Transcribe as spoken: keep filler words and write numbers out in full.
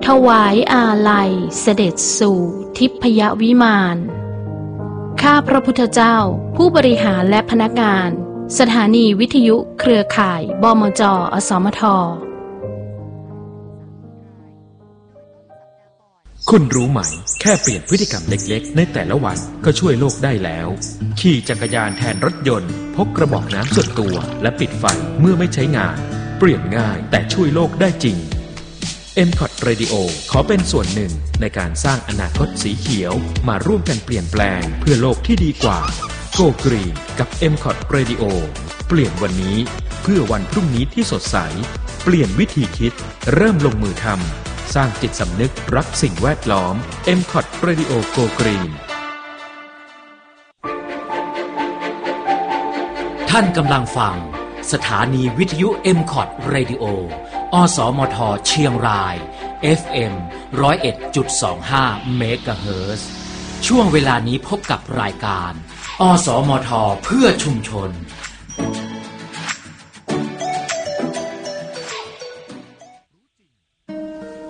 ถวายอาลัยเสด็จสู่ทิพยวิมานข้าพระพุทธเจ้าผู้บริหารและพนักงานสถานีวิทยุเครือข่ายบมจ.อสมท. คุณรู้ไหมแค่เปลี่ยนพฤติกรรมเล็กๆในแต่ละวันก็ช่วยโลกได้แล้วขี่จักรยานแทนรถยนต์พกกระบอกน้ำส่วนตัวและปิดไฟเมื่อไม่ใช้งานเปลี่ยนง่ายแต่ช่วยโลกได้จริง เอ็ม คอท Radio ขอเป็นส่วนหนึ่งในการสร้างอนาคตสีเขียวมาร่วมกันเปลี่ยนแปลงเพื่อโลกที่ดีกว่า Go Green กับ เอ็ม คอท Radio เปลี่ยนวันนี้เพื่อวันพรุ่งนี้ที่สดใสเปลี่ยนวิธีคิดเริ่มลงมือทำสร้างจิตสำนึกรักสิ่งแวดล้อม เอ็ม คอท Radio Go Green ท่านกำลังฟังสถานีวิทยุ เอ็ม คอท Radio อสมทเชียงราย เอฟ เอ็ม หนึ่งศูนย์เอ็ดจุดสองห้า เมกะเฮิรตซ์ช่วงเวลานี้พบกับรายการอสมทเพื่อชุมชน